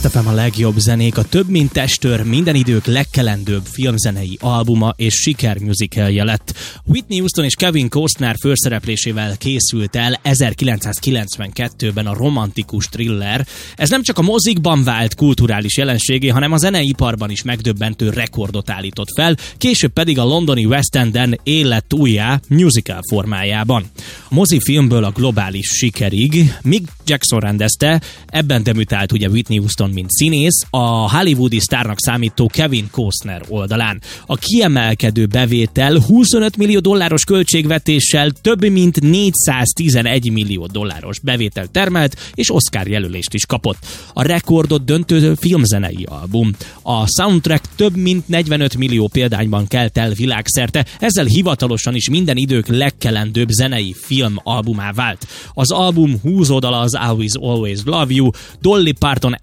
Best FM a legjobb zenék, a Több mint testőr minden idők legkelendőbb filmzenei albuma és sikermusicalje lett. Whitney Houston és Kevin Costner főszereplésével készült el 1992-ben a romantikus thriller. Ez nem csak a mozikban vált kulturális jelenségé, hanem a zeneiparban is megdöbbentő rekordot állított fel, később pedig a londoni West Enden élet újjá musical formájában. A mozifilmből a globális sikerig Mick Jackson rendezte, ebben debütált ugye Whitney Houston, mint színész, a hollywoodi sztárnak számító Kevin Costner oldalán. A kiemelkedő bevétel $25 millió költségvetéssel több mint $411 millió bevételt termelt, és Oscar jelölést is kapott. A rekordot döntő filmzenei album. A soundtrack több mint 45 millió példányban kelt el világszerte, ezzel hivatalosan is minden idők legkelendőbb zenei filmalbumá vált. Az album húzódala az I Will Always Love You, Dolly Parton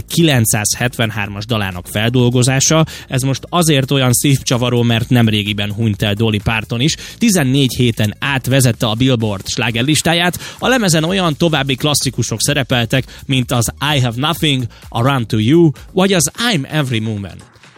1973-as dalának feldolgozása. Ez most azért olyan szívcsavaró, mert nemrégiben hunyt el Dolly Parton is. 14 héten átvezette a Billboard slágerlistáját. A lemezen olyan további klasszikusok szerepeltek, mint az I Have Nothing, a Run to You, vagy az I'm Every Woman.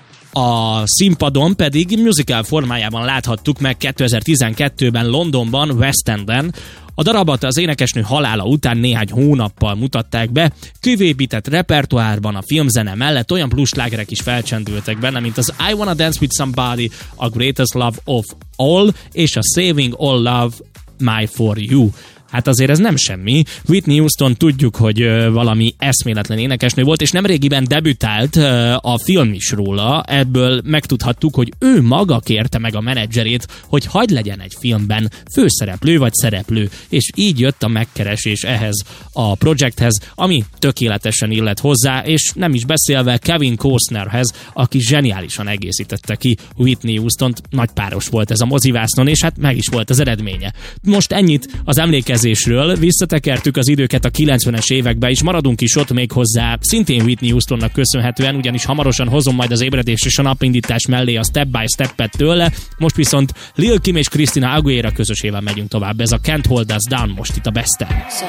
A színpadon pedig musical formájában láthattuk meg 2012-ben Londonban, West Enden. A darabot az énekesnő halála után néhány hónappal mutatták be, kőépített repertoárban a filmzene mellett olyan plusslágerek is felcsendültek benne, mint az I Wanna Dance With Somebody, a Greatest Love of All és a Saving All Love My For You. Hát azért ez nem semmi. Whitney Houston tudjuk, hogy valami eszméletlen énekesnő volt, és nemrégiben debütált a film is róla. Ebből megtudhattuk, hogy ő maga kérte meg a menedzserét, hogy hagyd legyen egy filmben főszereplő vagy szereplő, és így jött a megkeresés ehhez a projekthez, ami tökéletesen illet hozzá, és nem is beszélve Kevin Costnerhez, aki zseniálisan egészítette ki Whitney Houstont. Nagy páros volt ez a mozivásznon, és hát meg is volt az eredménye. Most ennyit az emlékezésről, visszatekertük az időket a 90-es évekbe, és maradunk is ott még hozzá, szintén Whitney Houstonnak köszönhetően, ugyanis hamarosan hozom majd az ébredés és a napindítás mellé a Step by Step-et tőle, most viszont Lil Kim és Christina Aguilera közösével megyünk tovább, ez a Can't Hold Us Down most itt a Besten.